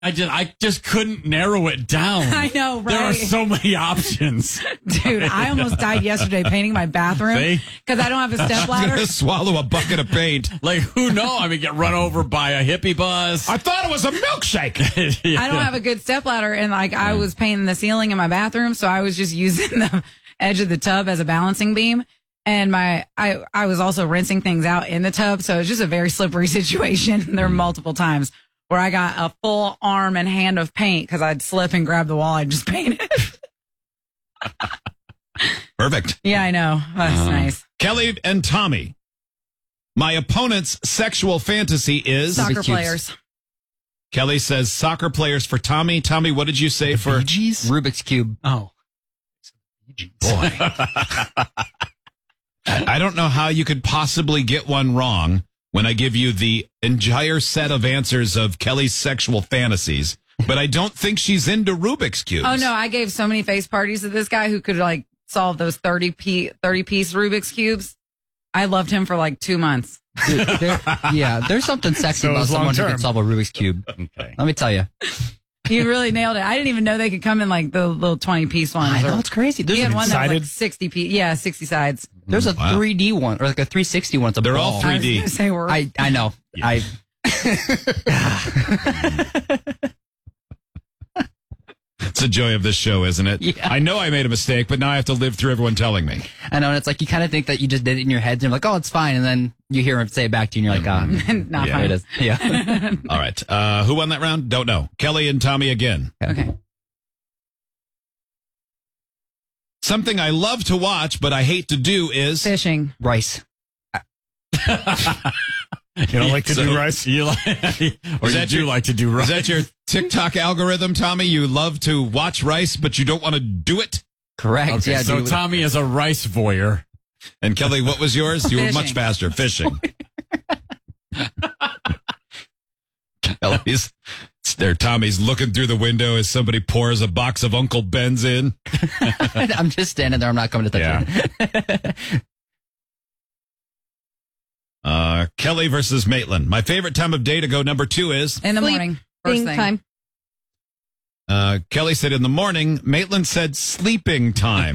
I just couldn't narrow it down. I know, right? There are so many options. Dude, I almost died yesterday painting my bathroom because I don't have a step I'm ladder. gonna swallow a bucket of paint. Like, who knows? I mean, get run over by a hippie bus. I thought it was a milkshake. I don't have a good step ladder, and like I was painting the ceiling in my bathroom, so I was just using the edge of the tub as a balancing beam. And I was also rinsing things out in the tub, so it's just a very slippery situation. There were multiple times where I got a full arm and hand of paint because I'd slip and grab the wall I'd just painted. Perfect. Yeah, I know. That's nice. Kelly and Tommy. My opponent's sexual fantasy is Soccer players. Kelly says soccer players for Tommy. Tommy, what did you say for Rubik's Cube? Oh. Boy. I don't know how you could possibly get one wrong when I give you the entire set of answers of Kelly's sexual fantasies, but I don't think she's into Rubik's Cubes. Oh, no, I gave so many face parties to this guy who could like solve those 30-piece Rubik's Cubes. I loved him for like 2 months. Dude, there's something sexy So it about was someone who long-term. can solve a Rubik's Cube. Okay. Let me tell you. You really nailed it. I didn't even know they could come in like the little 20-piece ones. I know, it's crazy. We There's had a, one that was like sided? 60 piece. Yeah, 60 sides. there's a Wow. 3D one, or like a 360 one. It's a They're ball. all I was 3D. gonna say we're I know. Yeah. It's the joy of this show, isn't it? Yeah. I know I made a mistake, but now I have to live through everyone telling me. I know. And it's like you kind of think that you just did it in your head, and you're like, oh, it's fine. And then you hear him say it back to you, and you're like, not Yeah. there it fine. is. Yeah. All right. Who won that round? Don't know. Kelly and Tommy again. Okay. Something I love to watch, but I hate to do is Fishing. Rice. You don't like to do rice? You like, or Is you that do your- like to do rice. Is that your TikTok algorithm, Tommy? You love to watch rice, but you don't want to do it? Correct. Okay, Yeah. so dude. Tommy is a rice voyeur. And Kelly, what was yours? You were Fishing. much faster. Fishing. Kelly's there. Tommy's looking through the window as somebody pours a box of Uncle Ben's in. I'm just standing there. I'm not coming to touch it. Kelly versus Maitland. My favorite time of day to go number 2 is In the morning. First Sleeping thing. time. Kelly said in the morning. Maitland said sleeping time.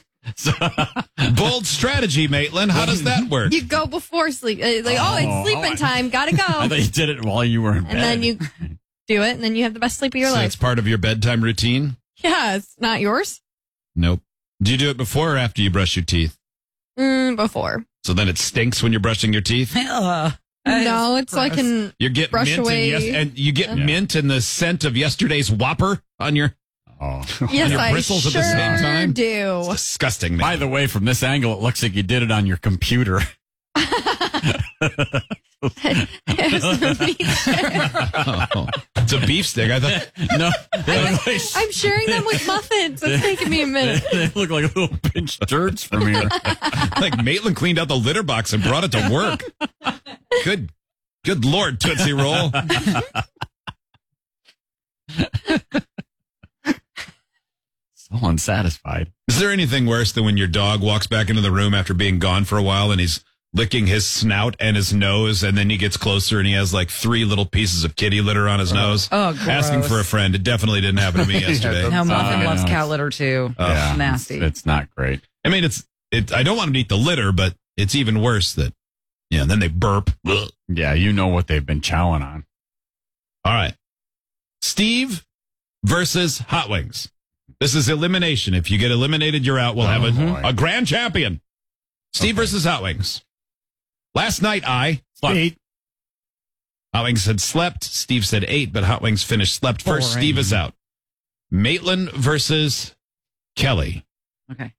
Bold strategy, Maitland. How does that work? You go before sleep. Like, it's sleeping time. Gotta I go. thought you did it while you were in bed. And then you do it, and then you have the best sleep of your So life. it's part of your bedtime routine? Yeah, it's not yours. Nope. Do you do it before or after you brush your teeth? Before. So then it stinks when you're brushing your teeth? Ugh. That No, is it's like gross. an You get Brush mint away. and you get mint and the scent of yesterday's Whopper on your Oh. yes, your I bristles sure at the same time? do. disgusting. By Man. the way, from this angle, it looks like you did it on your computer. Oh, it's a beef stick. I thought No, they look like, I'm sharing them with muffins. It's taking me a minute. they look like little pinched turds from here. like Maitland cleaned out the litter box and brought it to work. Good Lord, Tootsie Roll. So unsatisfied. Is there anything worse than when your dog walks back into the room after being gone for a while and he's licking his snout and his nose, and then he gets closer and he has like 3 little pieces of kitty litter on his nose? Oh, gross. Asking for a friend. It definitely didn't happen to me yesterday. No, Muffin I loves know. cat litter too. Yeah, Nasty. It's not great. I mean, I don't want him to eat the litter, but it's even worse that, and then they burp. Ugh. Yeah, you know what they've been chowing on. All right. Steve versus Hot Wings. This is elimination. If you get eliminated, you're out. We'll have boy. a grand champion. Steve versus Hot Wings. Last night, Slept. 8. Hot Wings had slept. Steve said 8, but Hot Wings finished slept first. Boring. Steve is out. Maitland versus Kelly. Okay.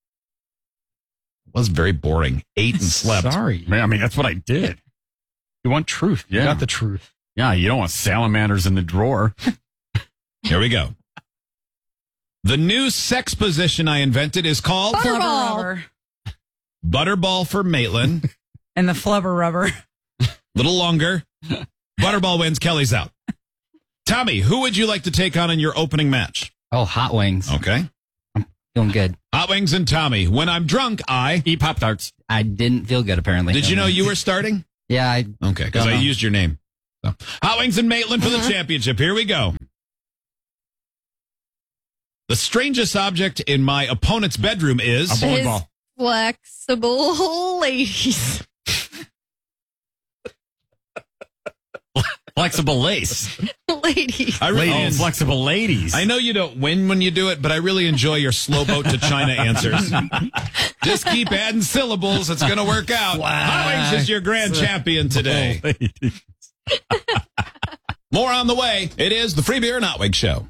Was very boring. 8 and slept. Sorry. Man, I mean, that's what I did. You want truth. You Yeah. got the truth. Yeah, you don't want salamanders in the drawer. Here we go. The new sex position I invented is called Flubber Butterball. rubber. Butterball for Maitland. And the flubber rubber. Little longer. Butterball wins. Kelly's out. Tommy, who would you like to take on in your opening match? Oh, hot wings. Okay. Feeling good. Hot Wings and Tommy. When I'm drunk, Eat Pop-Tarts. I didn't feel good, apparently. Did you know you were starting? Yeah, I Okay, because Don't I know. used your name. So, Hot Wings and Maitland for the championship. Here we go. The strangest object in my opponent's bedroom is A bowling His ball. flexible ladies. Flexible lace. Ladies. Flexible ladies. I know you don't win when you do it, but I really enjoy your slow boat to China answers. Just keep adding syllables. It's going to work out. Hot Wings is your grand champion today. More on the way. It is the Free Beer and Hot Wings Show.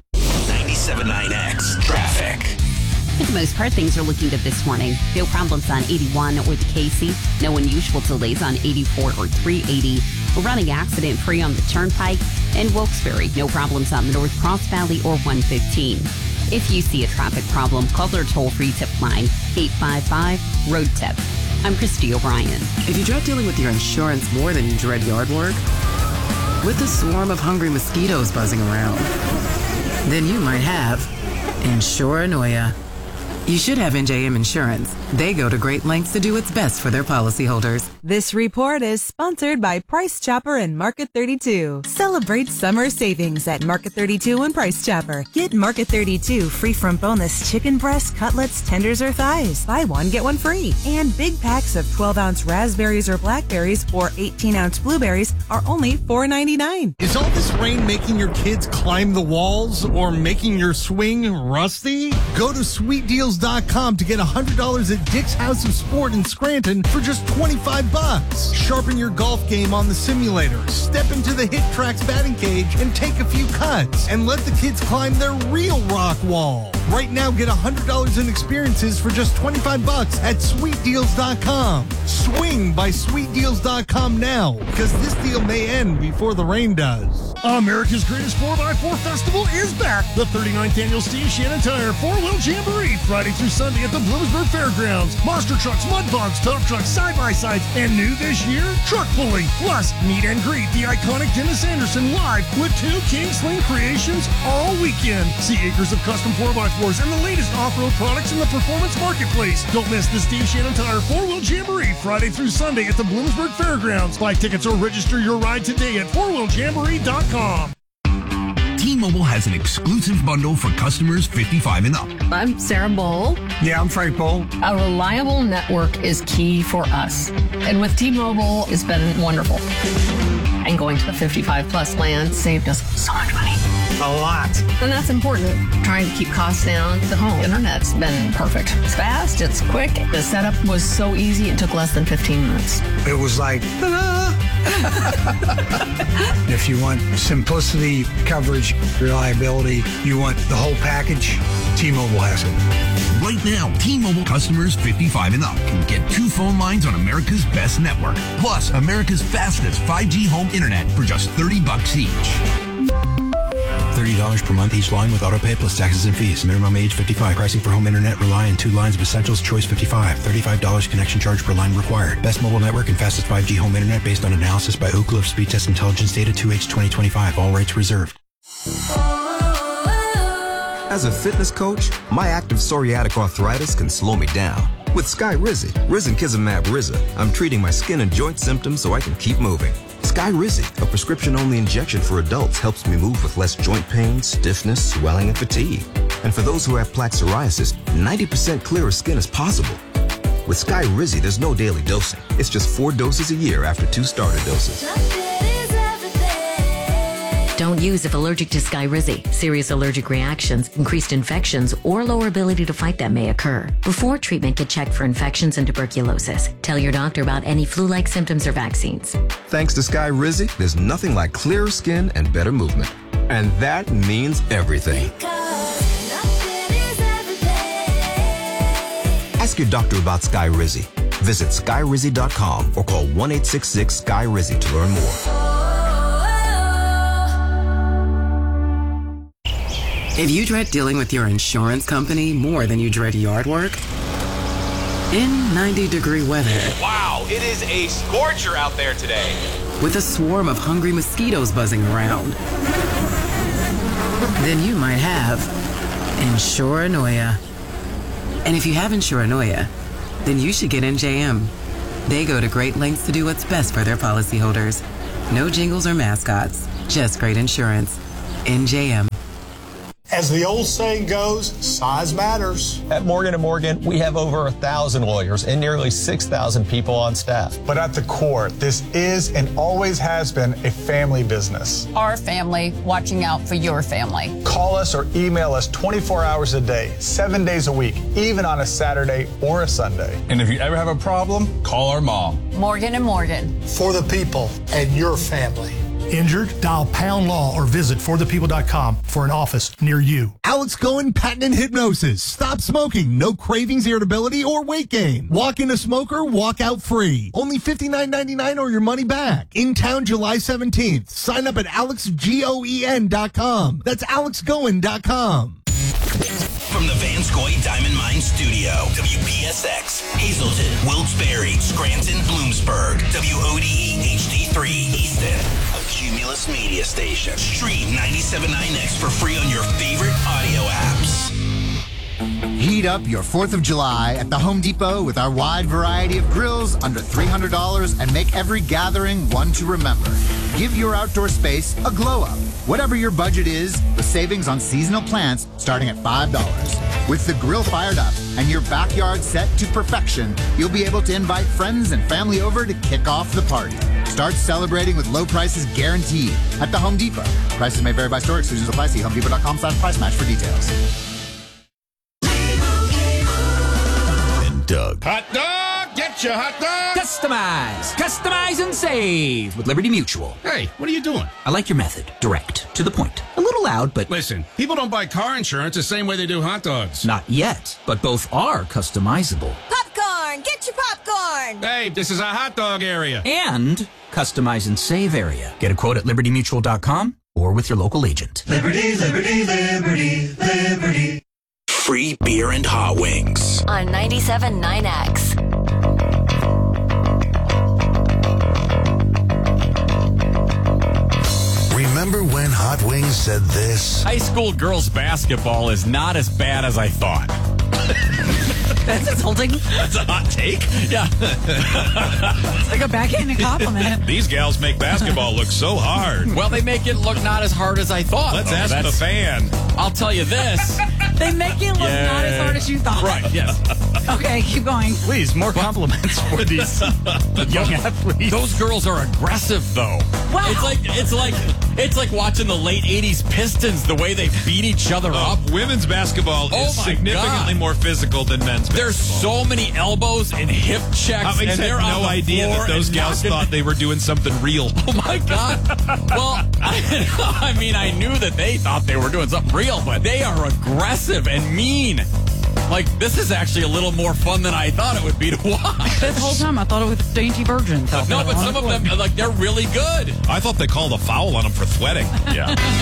97.9X Traffic. For the most part, things are looking good this morning. No problems on 81 with Casey. No unusual delays on 84 or 380. We're running accident-free on the Turnpike. And Wilkes-Barre, no problems on the North Cross Valley or 115. If you see a traffic problem, call their toll-free tip line, 855-ROAD-TIP. I'm Christy O'Brien. If you dread dealing with your insurance more than you dread yard work, with a swarm of hungry mosquitoes buzzing around, then you might have Insuranoia. You should have NJM Insurance. They go to great lengths to do what's best for their policyholders. This report is sponsored by Price Chopper and Market 32. Celebrate summer savings at Market 32 and Price Chopper. Get Market 32 free from boneless chicken breasts, cutlets, tenders, or thighs. Buy one, get one free. And big packs of 12-ounce raspberries or blackberries or 18-ounce blueberries are only $4.99. Is all this rain making your kids climb the walls or making your swing rusty? Go to sweetdeals.com to get $100 at Dick's House of Sport in Scranton for just $25. Sharpen your golf game on the simulator, step into the Hit Tracks batting cage, and take a few cuts. And let the kids climb their real rock wall. Right now, get $100 in experiences for just $25 at sweetdeals.com. Swing by sweetdeals.com now, because this deal may end before the rain does. America's Greatest 4x4 Festival is back. The 39th Annual Steve Shannon Tire 4-Wheel Jamboree, Friday through Sunday at the Bloomsburg Fairgrounds. Monster trucks, mud bogs, tough trucks, side-by-sides, and new this year, truck pulling. Plus, meet and greet the iconic Dennis Anderson live with 2 King Sling creations all weekend. See acres of custom 4x4s and the latest off-road products in the performance marketplace. Don't miss the Steve Shannon Tire 4-Wheel Jamboree, Friday through Sunday at the Bloomsburg Fairgrounds. Buy tickets or register your ride today at 4wheeljamboree.com. T-Mobile has an exclusive bundle for customers 55 and up. I'm Sarah Bowl. Yeah, I'm Frank Bowl. A reliable network is key for us. And with T-Mobile, it's been wonderful. And going to the 55 plus plan saved us so much money. A lot. And that's important. Trying to keep costs down. The home internet's been perfect. It's fast, it's quick. The setup was so easy, it took less than 15 minutes. It was like, if you want simplicity, coverage, reliability, you want the whole package, T-Mobile has it. Right now, T-Mobile customers 55 and up can get 2 phone lines on America's best network, plus America's fastest 5G home internet for just $30 each. $30 per month each line with autopay plus taxes and fees. Minimum age 55. Pricing for home internet rely on 2 lines of Essentials Choice 55. $35 connection charge per line required. Best mobile network and fastest 5G home internet based on analysis by Ookla of Speed Test Intelligence Data 2H 2025. All rates reserved. As a fitness coach, my active psoriatic arthritis can slow me down. With Skyrizi, Risankizumab Riza, I'm treating my skin and joint symptoms so I can keep moving. Skyrizi, a prescription-only injection for adults, helps me move with less joint pain, stiffness, swelling, and fatigue. And for those who have plaque psoriasis, 90% clearer skin is possible. With Skyrizi, there's no daily dosing. It's just 4 doses a year after 2 starter doses. Don't use if allergic to Skyrizi. Serious allergic reactions, increased infections, or lower ability to fight them may occur. Before treatment, get checked for infections and tuberculosis. Tell your doctor about any flu-like symptoms or vaccines. Thanks to Skyrizi, there's nothing like clearer skin and better movement. And that means everything. Ask your doctor about Skyrizi. Visit Skyrizi.com or call 1-866-SKY-RIZI to learn more. If you dread dealing with your insurance company more than you dread yard work, in 90-degree weather, wow, it is a scorcher out there today. With a swarm of hungry mosquitoes buzzing around, then you might have Insuranoia. And if you have Insuranoia, then you should get NJM. They go to great lengths to do what's best for their policyholders. No jingles or mascots, just great insurance. NJM. As the old saying goes, size matters. At Morgan & Morgan, we have over 1,000 lawyers and nearly 6,000 people on staff. But at the core, this is and always has been a family business. Our family watching out for your family. Call us or email us 24 hours a day, 7 days a week, even on a Saturday or a Sunday. And if you ever have a problem, call our mom. Morgan & Morgan. For the people and your family. Injured? Dial Pound Law or visit forthepeople.com for an office near you. Alex Goen Patent and Hypnosis. Stop smoking. No cravings, irritability, or weight gain. Walk in a smoker, walk out free. Only $59.99 or your money back. In town July 17th. Sign up at alexgoen.com. That's alexgoen.com. From the Vanscoy Diamond Mine Studio, WPSX, Hazleton, Wilkes-Barre, Scranton, Bloomsburg, WODE HD3, Easton, a Cumulus media station. Stream 97.9X for free on your favorite audio apps. Heat up your 4th of July at the Home Depot with our wide variety of grills under $300 and make every gathering one to remember. Give your outdoor space a glow up. Whatever your budget is, the savings on seasonal plants starting at $5. With the grill fired up and your backyard set to perfection, you'll be able to invite friends and family over to kick off the party. Start celebrating with low prices guaranteed at the Home Depot. Prices may vary by store. Exclusions apply. See HomeDepot.com/price match for details. Doug. Hot dog! Get your hot dog! Customize and save with Liberty Mutual. Hey, what are you doing? I like your method. Direct, to the point. A little loud, but... Listen, people don't buy car insurance the same way they do hot dogs. Not yet, but both are customizable. Popcorn! Get your popcorn! Hey, this is a hot dog area. And customize and save area. Get a quote at libertymutual.com or with your local agent. Liberty, liberty, liberty, liberty. Free beer and hot wings. On 97.9X. Remember when Hot Wings said this? High school girls basketball is not as bad as I thought. That's insulting. That's a hot take. Yeah. It's like a backhanded compliment. These gals make basketball look so hard. Well, they make it look not as hard as I thought. Let's ask the fan. I'll tell you this. They make it look not as hard as you thought. Right, yes. Okay, keep going. Please, more compliments for these young athletes. Those girls are aggressive, though. Wow. It's like watching the late 80s Pistons, the way they beat each other up. Women's basketball is significantly more physical than men's basketball. There's so many elbows and hip checks, and they're no idea that those gals thought they were doing something real. Oh, my God. Well, I mean, I knew that they thought they were doing something real, but they are aggressive and mean. Like, this is actually a little more fun than I thought it would be to watch. This whole time I thought it was Dainty Virgin. No, but some of them, like, they're really good. I thought they called a foul on them for sweating. Yeah.